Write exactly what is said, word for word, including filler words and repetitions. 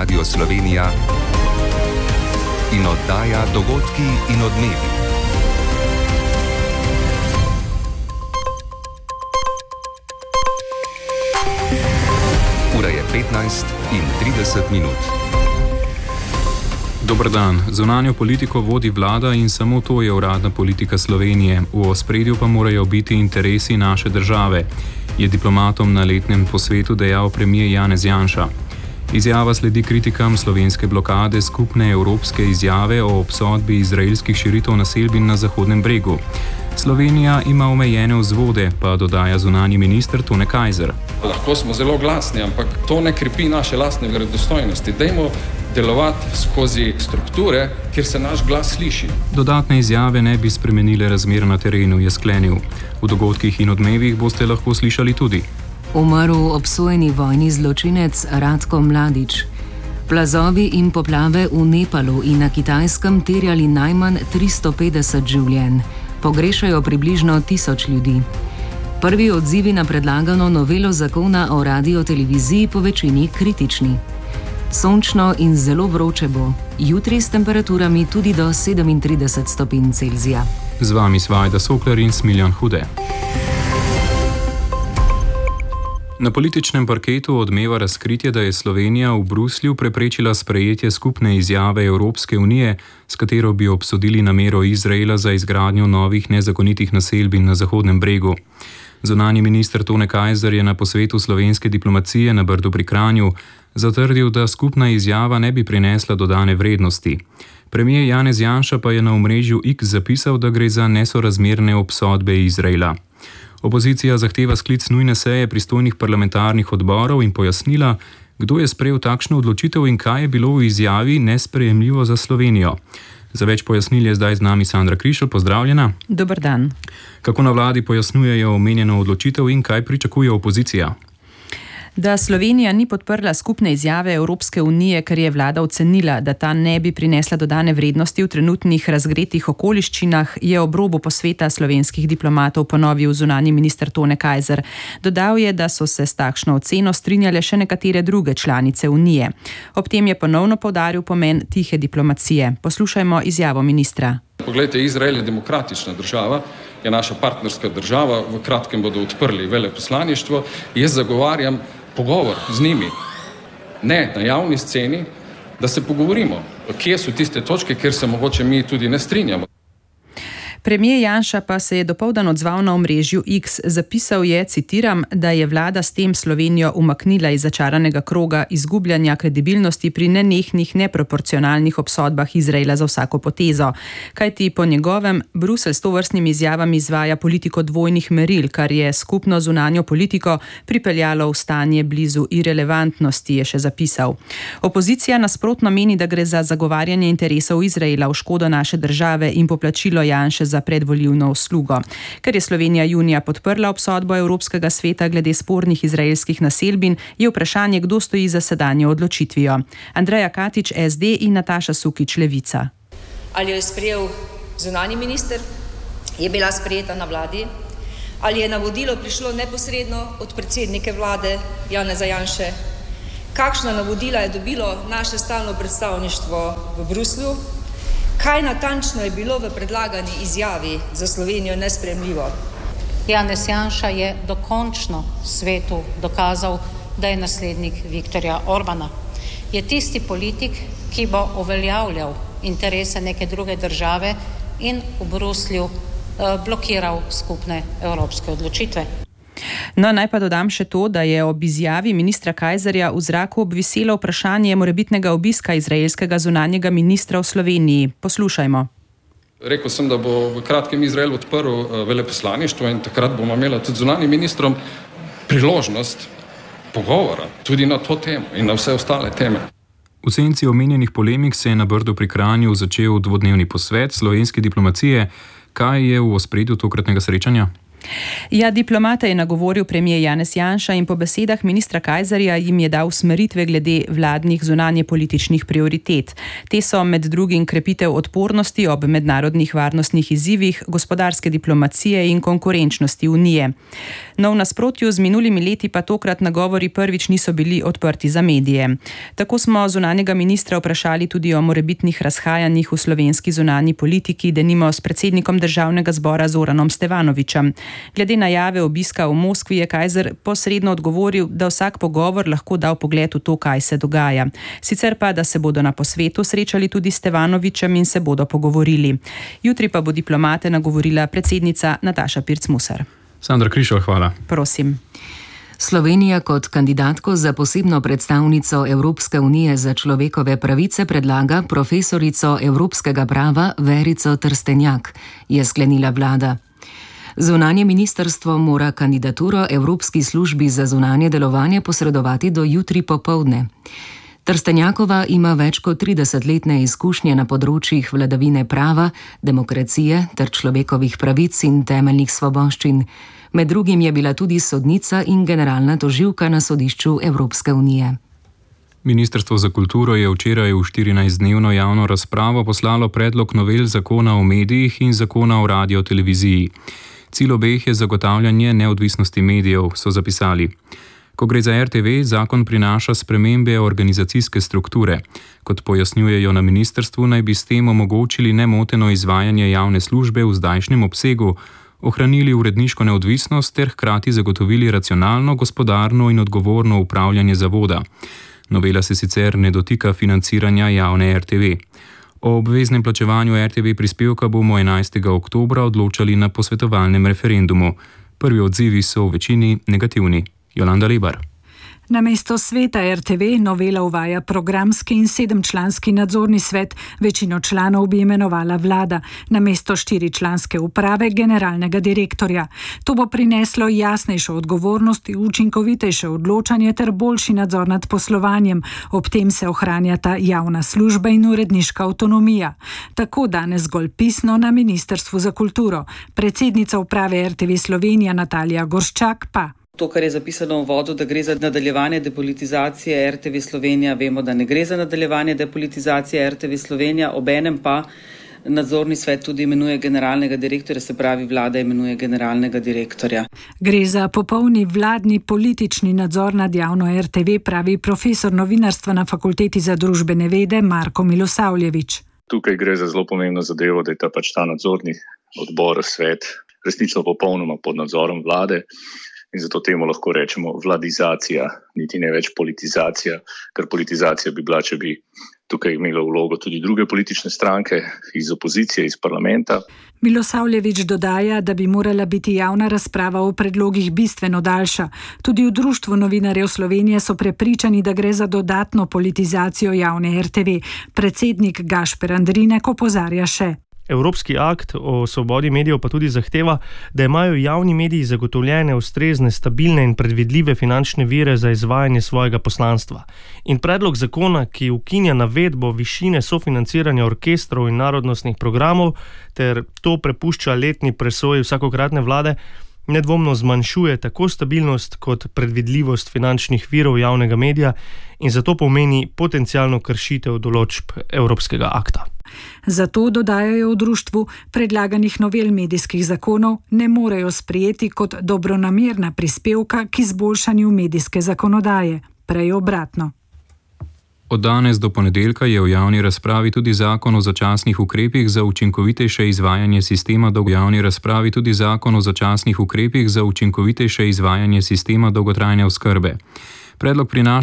Radio Slovenija in oddaja Dogodki in odmevi. Ura je petnajst in trideset minut. Dober dan. Zunanjo politiko vodi vlada in samo to je uradna politika Slovenije. V ospredju pa morajo biti interesi naše države, je diplomatom na letnem posvetu dejal premier Janez Janša. Izjava sledi kritikam slovenske blokade skupne evropske izjave o obsodbi izraelskih širitev naselbin na Zahodnem bregu. Slovenija ima omejene vzvode, pa dodaja zunanji minister Tone Kajzer. Lahko smo zelo glasni, ampak to ne krepi naše lastne verodostojnosti. Dajmo delovati skozi strukture, kjer se naš glas sliši. Dodatne izjave ne bi spremenile razmer na terenu, je sklenil. V dogodkih in odmevih boste lahko slišali tudi. Umrl obsojeni vojni zločinec Ratko Mladić. Plazovi in poplave v Nepalu in na Kitajskem terjali najmanj tristo petdeset življenj. Pogrešajo približno tisoč ljudi. Prvi odzivi na predlagano novelo zakona o radioteleviziji po večini kritični. Sončno in zelo vroče bo, jutri s temperaturami tudi do sedemintrideset stopinj Celzija. Z vami Svajda Sokler in Smiljan Hude. Na političnem parketu odmeva razkritje, da je Slovenija v Bruslju preprečila sprejetje skupne izjave Evropske unije, s katero bi obsodili namero Izraela za izgradnjo novih nezakonitih naselbin na Zahodnem bregu. Zunanji minister Tone Kajzer je na posvetu slovenske diplomacije na Brdu pri Kranju zatrdil, da skupna izjava ne bi prinesla dodane vrednosti. Premier Janez Janša pa je na omrežju X zapisal, da gre za nesorazmerne obsodbe Izraela. Opozicija zahteva sklic nujne seje pristojnih parlamentarnih odborov in pojasnila, kdo je sprejel takšno odločitev in kaj je bilo v izjavi nesprejemljivo za Slovenijo. Za več pojasnil je zdaj z nami Sandra Krišl, pozdravljena. Dober dan. Kako na vladi pojasnjujejo omenjeno odločitev in kaj pričakuje opozicija? Da Slovenija ni podprla skupne izjave Evropske unije, ker je vlada ocenila, da ta ne bi prinesla dodane vrednosti v trenutnih razgretih okoliščinah, je ob robu posveta slovenskih diplomatov ponovil zunanji minister Tone Kajzer. Dodal je, da so se s takšno oceno strinjale še nekatere druge članice unije. Ob tem je ponovno poudaril pomen tihe diplomacije. Poslušajmo izjavo ministra. Poglejte, Izrael je demokratična država, je naša partnerska država, v kratkem bodo odprli veleposlaništvo. Jaz zagovarjam pogovor z njimi, ne na javni sceni, da se pogovorimo, kje so tiste točke, kjer se mogoče mi tudi ne strinjamo. Premier Janša pa se je dopoldan odzval na omrežju X. Zapisal je, citiram, da je vlada s tem Slovenijo umaknila iz začaranega kroga izgubljanja kredibilnosti pri nenehnih, neproporcionalnih obsodbah Izraela za vsako potezo. Kajti po njegovem Bruselj s tovrstnimi izjavami izvaja politiko dvojnih meril, kar je skupno zunanjo politiko pripeljalo v stanje blizu irelevantnosti, je še zapisal. Opozicija nasprotno meni, da gre za zagovarjanje interesov Izraela v škodo naše države in poplačilo Janše za predvolilno uslugo. Ker je Slovenija junija podprla obsodbo Evropskega sveta glede spornih izraelskih naselbin, je vprašanje, kdo stoji za sedanjo odločitvijo. Andreja Katič, S D in Nataša Sukič, Levica. Ali jo je sprejel zunanji minister? Je bila sprejeta na vladi? Ali je navodilo prišlo neposredno od predsednike vlade Janeza Janše? Kakšna navodila je dobilo naše stalno predstavništvo v Bruslju? Kaj natančno je bilo v predlagani izjavi za Slovenijo nesprejemljivo? Janez Janša je dokončno svetu dokazal, da je naslednik Viktorja Orbana. Je tisti politik, ki bo uveljavljal interese neke druge države in v Bruslju eh, blokiral skupne evropske odločitve. No, naj pa dodam še to, da je ob izjavi ministra Kajzerja v zraku obviselo vprašanje morebitnega obiska izraelskega zunanjega ministra v Sloveniji. Poslušajmo. Rekel sem, da bo v kratkem Izrael odprl veleposlaništvo in takrat bomo imeli tudi zunanjim ministrom priložnost pogovora tudi na to temo in na vse ostale teme. V senci omenjenih polemik se je na Brdu pri Kranju začel dvodnevni posvet slovenske diplomacije. Kaj je v ospredju tokratnega srečanja? Ja, diplomata je nagovoril premijer Janez Janša in po besedah ministra Kajzerja jim je dal usmeritve glede vladnih zunanjepolitičnih prioritet. Te so med drugim krepitev odpornosti ob mednarodnih varnostnih izzivih, gospodarske diplomacije in konkurenčnosti Unije. No, v nasprotju z minulimi leti pa tokrat nagovori prvič niso bili odprti za medije. Tako smo zunanjega ministra vprašali tudi o morebitnih razhajanjih v slovenski zunanji politiki, denimo s predsednikom državnega zbora Zoranom Stevanovićem. Glede najave obiska v Moskvi je Kajzer posredno odgovoril, da vsak pogovor lahko da vpogled v to, kaj se dogaja. Sicer pa, da se bodo na posvetu srečali tudi s Stevanovićem in se bodo pogovorili. Jutri pa bo diplomate nagovorila predsednica Nataša Pirc-Musar. Sandra Krišal, hvala. Prosim. Slovenija kot kandidatko za posebno predstavnico Evropske unije za človekove pravice predlaga profesorico evropskega prava Verico Trstenjak, je sklenila vlada. Zunanje ministrstvo mora kandidaturo Evropski službi za zunanje delovanje posredovati do jutri popoldne. Trstenjakova ima več kot tridesetletne izkušnje na področjih vladavine prava, demokracije ter človekovih pravic in temeljnih svoboščin. Med drugim je bila tudi sodnica in generalna tožilka na sodišču Evropske unije. Ministrstvo za kulturo je včeraj v štirinajstdnevno javno razpravo poslalo predlog novel zakona o medijih in zakona o radioteleviziji. Cilj obeh je zagotavljanje neodvisnosti medijev, so zapisali. Ko gre za R T V, zakon prinaša spremembe organizacijske strukture. Kot pojasnjujejo na ministrstvu, naj bi s tem omogočili nemoteno izvajanje javne službe v zdajšnjem obsegu, ohranili uredniško neodvisnost ter hkrati zagotovili racionalno, gospodarno in odgovorno upravljanje zavoda. Novela se sicer ne dotika financiranja javne R T V. O obveznem plačevanju R T V prispevka bomo enajstega oktobra odločali na posvetovalnem referendumu. Prvi odzivi so v večini negativni. Jolanda Lebar. Namesto sveta R T V novela uvaja programski in sedemčlanski nadzorni svet, večino članov bi imenovala vlada, namesto štiričlanske uprave generalnega direktorja. To bo prineslo jasnejšo odgovornost, učinkovitejše odločanje ter boljši nadzor nad poslovanjem. Ob tem se ohranjata javna služba in uredniška avtonomija. Tako danes zgolj pisno na Ministrstvu za kulturo. Predsednica uprave R T V Slovenija Natalija Gorščak pa. To, kar je zapisano v uvodu, da gre za nadaljevanje depolitizacije R T V Slovenija, vemo, da ne gre za nadaljevanje depolitizacije R T V Slovenija, obenem pa nadzorni svet tudi imenuje generalnega direktorja, se pravi vlada imenuje generalnega direktorja. Gre za popolni vladni politični nadzor nad javno R T V, pravi profesor novinarstva na Fakulteti za družbene vede Marko Milosavljević. Tukaj gre za zelo pomembno zadevo, da je ta pač ta nadzorni odbor, svet, resnično popolnoma pod nadzorom vlade. In zato temu lahko rečemo vladizacija, niti ne več politizacija, ker politizacija bi bila, če bi tukaj imelo vlogo tudi druge politične stranke iz opozicije, iz parlamenta. Milosavljević dodaja, da bi morala biti javna razprava o predlogih bistveno daljša. Tudi v Društvu novinarjev Slovenije so prepričani, da gre za dodatno politizacijo javne R T V. Predsednik Gašper Andrinek opozarja še. Evropski akt o svobodi medijev pa tudi zahteva, da imajo javni mediji zagotovljene ustrezne, stabilne in predvidljive finančne vire za izvajanje svojega poslanstva. In predlog zakona, ki ukinja navedbo višine sofinanciranja orkestrov in narodnostnih programov ter to prepušča letni presoji vsakokratne vlade, nedvomno zmanjšuje tako stabilnost kot predvidljivost finančnih virov javnega medija in zato pomeni potencialno kršitev določb Evropskega akta. Zato, dodajajo v društvu, predlaganih novel medijskih zakonov ne morejo sprejeti kot dobronamerna prispevka k izboljšanju medijske zakonodaje, prej obratno. Od danes do ponedeljka je v javni razpravi tudi zakon o začasnih ukrepih za učinkovitejše izvajanje sistema do javni razpravi tudi zakon o začasnih ukrepih za učinkovitejše izvajanje sistema dolgotrajne oskrbe. Predlog prinaša